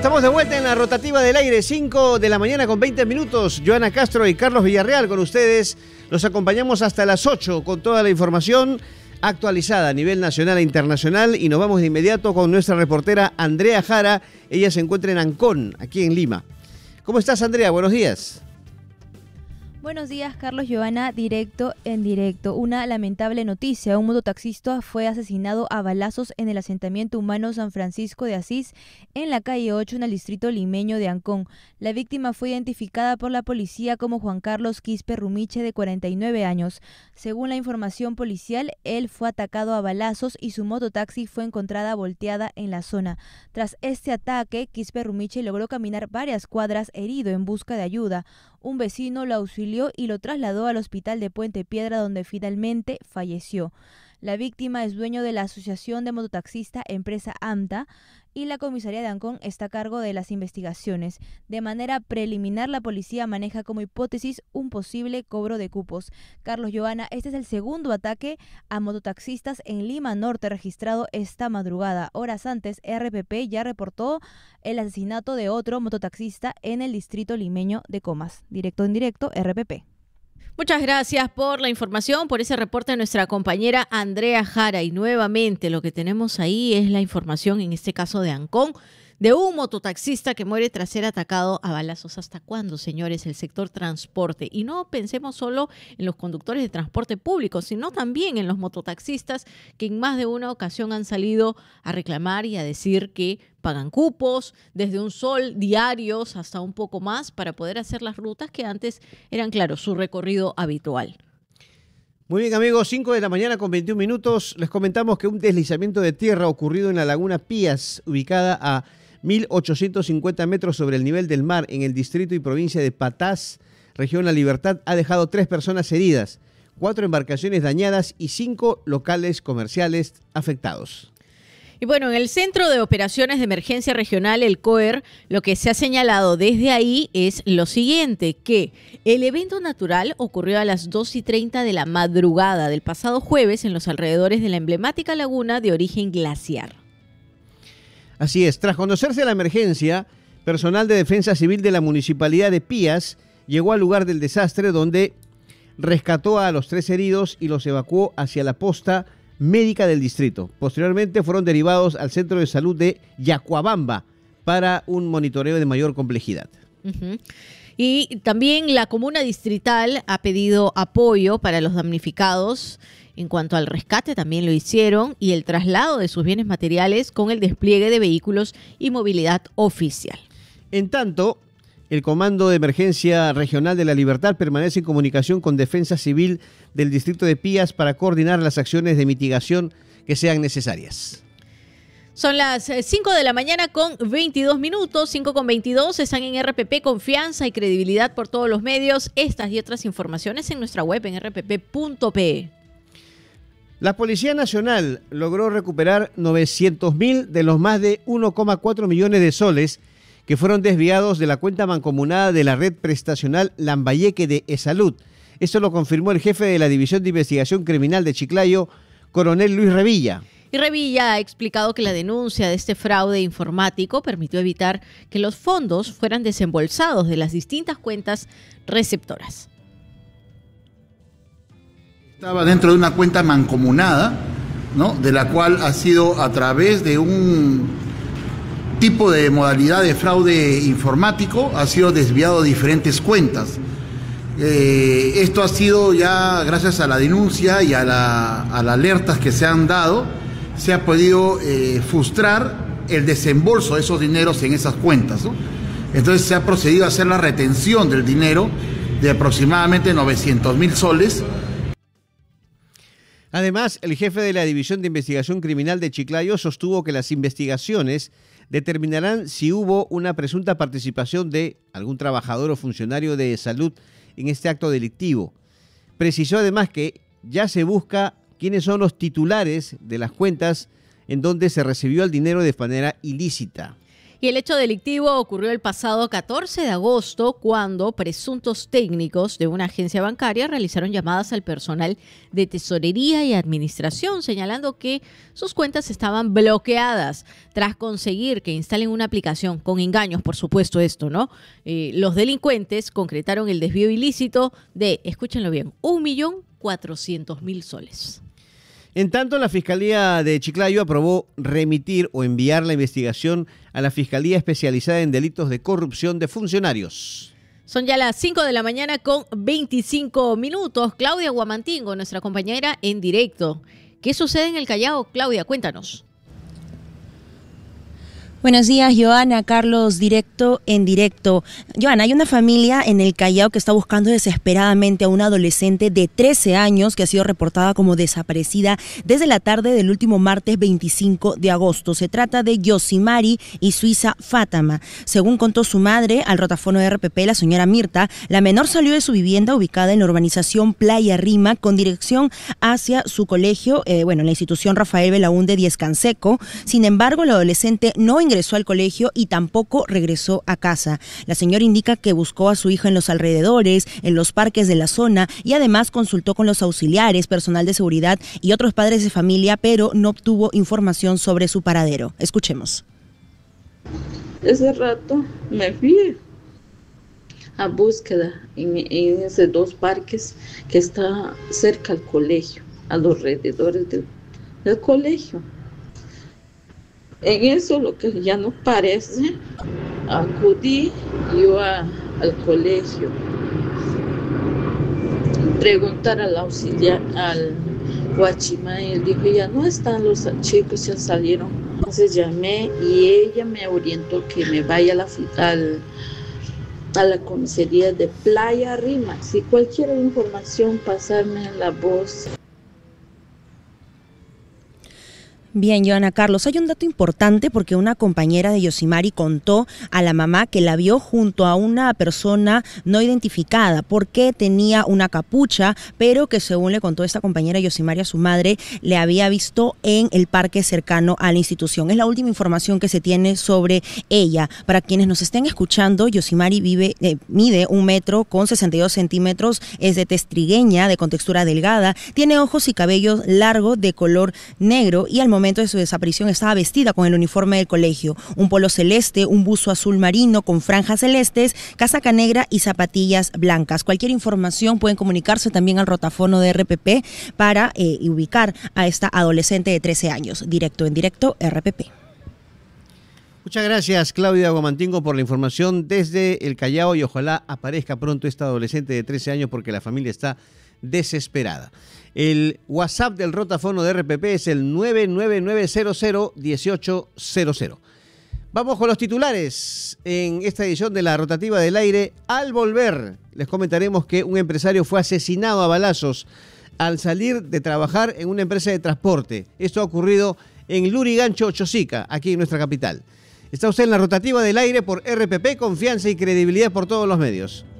Estamos de vuelta en la rotativa del aire, 5 de la mañana con 20 minutos. Joana Castro y Carlos Villarreal con ustedes. Los acompañamos hasta las 8 con toda la información actualizada a nivel nacional e internacional. Y nos vamos de inmediato con nuestra reportera Andrea Jara. Ella se encuentra en Ancón, aquí en Lima. ¿Cómo estás, Andrea? Buenos días. Buenos días, Carlos, Joana, directo en directo. Una lamentable noticia. Un mototaxista fue asesinado a balazos en el asentamiento humano San Francisco de Asís, en la calle 8, en el distrito limeño de Ancón. La víctima fue identificada por la policía como Juan Carlos Quispe Rumiche, de 49 años. Según la información policial, él fue atacado a balazos y su mototaxi fue encontrada volteada en la zona. Tras este ataque, Quispe Rumiche logró caminar varias cuadras herido en busca de ayuda. Un vecino lo auxilió y lo trasladó al hospital de Puente Piedra, donde finalmente falleció. La víctima es dueño de la Asociación de Mototaxistas Empresa AMTA y la comisaría de Ancón está a cargo de las investigaciones. De manera preliminar, la policía maneja como hipótesis un posible cobro de cupos. Carlos, Joana, este es el segundo ataque a mototaxistas en Lima Norte registrado esta madrugada. Horas antes, RPP ya reportó el asesinato de otro mototaxista en el distrito limeño de Comas. Directo en directo, RPP. Muchas gracias por la información, por ese reporte de nuestra compañera Andrea Jara. Y nuevamente lo que tenemos ahí es la información, en este caso de Ancón, de un mototaxista que muere tras ser atacado a balazos. ¿Hasta cuándo, señores? El sector transporte. Y no pensemos solo en los conductores de transporte público, sino también en los mototaxistas que en más de una ocasión han salido a reclamar y a decir que pagan cupos, desde un sol diarios hasta un poco más, para poder hacer las rutas que antes eran, claro, su recorrido habitual. Muy bien, amigos, 5 de la mañana con 21 minutos. Les comentamos que un deslizamiento de tierra ocurrido en la laguna Pías, ubicada a 1.850 metros sobre el nivel del mar en el distrito y provincia de Patás, región La Libertad, ha dejado 3 personas heridas, 4 embarcaciones dañadas y 5 locales comerciales afectados. Y bueno, en el Centro de Operaciones de Emergencia Regional, el COER, lo que se ha señalado desde ahí es lo siguiente, que el evento natural ocurrió a las 2:30 de la madrugada del pasado jueves en los alrededores de la emblemática laguna de origen glaciar. Así es, tras conocerse la emergencia, personal de Defensa Civil de la Municipalidad de Pías llegó al lugar del desastre, donde rescató a los 3 heridos y los evacuó hacia la posta médica del distrito. Posteriormente fueron derivados al centro de salud de Yacuabamba para un monitoreo de mayor complejidad. Y también la comuna distrital ha pedido apoyo para los damnificados. En cuanto al rescate, también lo hicieron, y el traslado de sus bienes materiales con el despliegue de vehículos y movilidad oficial. En tanto, el Comando de Emergencia Regional de La Libertad permanece en comunicación con Defensa Civil del Distrito de Pías para coordinar las acciones de mitigación que sean necesarias. Son las 5 de la mañana con 22 minutos, 5 con 22, están en RPP, confianza y credibilidad por todos los medios. Estas y otras informaciones en nuestra web en rpp.pe. La Policía Nacional logró recuperar 900.000 de los más de 1,4 millones de soles que fueron desviados de la cuenta mancomunada de la red prestacional Lambayeque de eSalud. Esto lo confirmó el jefe de la División de Investigación Criminal de Chiclayo, coronel Luis Revilla. Y Revilla ha explicado que la denuncia de este fraude informático permitió evitar que los fondos fueran desembolsados de las distintas cuentas receptoras. Estaba dentro de una cuenta mancomunada, ¿no?, de la cual ha sido a través de un tipo de modalidad de fraude informático, ha sido desviado a diferentes cuentas. Esto ha sido ya gracias a la denuncia y a las alertas que se han dado, se ha podido frustrar el desembolso de esos dineros en esas cuentas, ¿no? Entonces se ha procedido a hacer la retención del dinero de aproximadamente 900.000 soles. Además, el jefe de la División de Investigación Criminal de Chiclayo sostuvo que las investigaciones determinarán si hubo una presunta participación de algún trabajador o funcionario de salud en este acto delictivo. Precisó además que ya se busca quiénes son los titulares de las cuentas en donde se recibió el dinero de manera ilícita. Y Y el hecho delictivo ocurrió el pasado 14 de agosto cuando presuntos técnicos de una agencia bancaria realizaron llamadas al personal de tesorería y administración señalando que sus cuentas estaban bloqueadas tras conseguir que instalen una aplicación con engaños, por supuesto esto, ¿no? Los delincuentes concretaron el desvío ilícito de, escúchenlo bien, 1.400.000 soles. En tanto, la Fiscalía de Chiclayo aprobó remitir o enviar la investigación a la Fiscalía Especializada en Delitos de Corrupción de Funcionarios. Son ya las 5 de la mañana con 25 minutos. Claudia Guamantingo, nuestra compañera en directo. ¿Qué sucede en el Callao? Claudia, cuéntanos. Buenos días, Joana, Carlos, directo en directo. Joana, hay una familia en el Callao que está buscando desesperadamente a una adolescente de 13 años que ha sido reportada como desaparecida desde la tarde del último martes 25 de agosto. Se trata de Yosimari y Suiza Fátima. Según contó su madre al rotafono de RPP, la señora Mirta, la menor salió de su vivienda ubicada en la urbanización Playa Rima con dirección hacia su colegio, en la institución Rafael Belaúnde Díez Canseco. Sin embargo, la adolescente no ingresó al colegio y tampoco regresó a casa. La señora indica que buscó a su hijo en los alrededores, en los parques de la zona y además consultó con los auxiliares, personal de seguridad y otros padres de familia, pero no obtuvo información sobre su paradero. Escuchemos. Ese rato me fui a búsqueda en esos dos parques que está cerca al colegio, a los alrededores del colegio. En eso, lo que ya nos parece, acudí yo al colegio, preguntar al auxiliar, al guachimán, y él dijo, ya no están los chicos, ya salieron. Entonces llamé y ella me orientó que me vaya a la comisaría de Playa Rima. Si cualquier información, pasarme la voz. Bien, Joana, Carlos, hay un dato importante porque una compañera de Yosimari contó a la mamá que la vio junto a una persona no identificada porque tenía una capucha, pero que según le contó esta compañera Yosimari a su madre, le había visto en el parque cercano a la institución. Es la última información que se tiene sobre ella. Para quienes nos estén escuchando, Yosimari mide 1 metro con 62 centímetros, es de tez trigueña, de contextura delgada, tiene ojos y cabello largo de color negro y al momento de su desaparición estaba vestida con el uniforme del colegio, un polo celeste, un buzo azul marino con franjas celestes, casaca negra y zapatillas blancas. Cualquier información pueden comunicarse también al rotafono de RPP para ubicar a esta adolescente de 13 años. Directo en directo, RPP. Muchas gracias, Claudia Guamantingo, por la información desde el Callao y ojalá aparezca pronto esta adolescente de 13 años porque la familia está desesperada. El WhatsApp del rotafono de RPP es el 999001800. Vamos con los titulares en esta edición de la Rotativa del Aire. Al volver, les comentaremos que un empresario fue asesinado a balazos al salir de trabajar en una empresa de transporte. Esto ha ocurrido en Lurigancho, Chosica, aquí en nuestra capital. Está usted en la Rotativa del Aire por RPP, confianza y credibilidad por todos los medios.